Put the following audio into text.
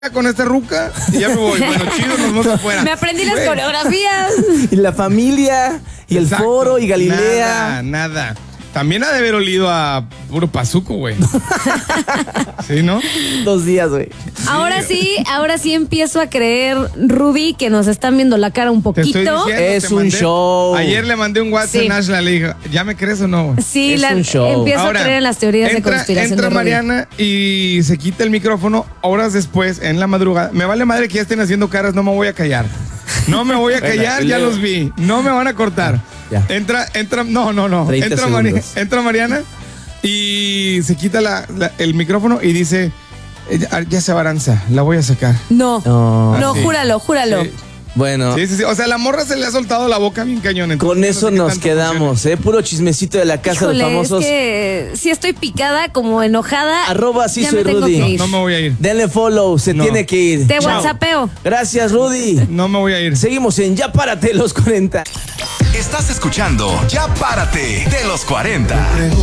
con esta ruca y ya me voy. Bueno, chido, nos vamos afuera. Me aprendí las coreografías. Y la familia, y el Exacto. foro, y Galilea. Nada. También ha de haber olido a puro pazuco, güey. ¿Sí, no? 2 días, güey. Ahora sí empiezo a creer, Rudy, que nos están viendo la cara un Te estoy poquito. diciendo, Es te un mandé- show. Ayer le mandé un WhatsApp Sí. a Nashla, le dije, ¿ya me crees o no, güey? Sí, Es un show. empiezo Ahora, a creer en las teorías de conspiración entra de Rudy. Mariana y se quita el micrófono. Horas después, en la madrugada. Me vale madre que ya estén haciendo caras, no me voy a callar. No me voy a callar, ya los vi. No me van a cortar. Ya. Entra, no. 30 segundos. Entra Mariana y se quita el micrófono y dice, ya se abaranza, la voy a sacar. No, No. no, sí. júralo. Sí. Bueno, Sí. O sea, la morra se le ha soltado la boca bien cañón. entonces con no eso sé qué nos tanto quedamos, Puro chismecito de la casa de Híjole, los famosos. es que sí estoy picada, como enojada. Arroba sí Ya soy me tengo Rudy. que funcione. ir. No me voy a ir. Denle follow, se No. tiene que ir. Te Chao. whatsappeo. Gracias, Rudy. No me voy a ir. Seguimos en Ya Párate los 40. Estás escuchando Ya Párate de los 40.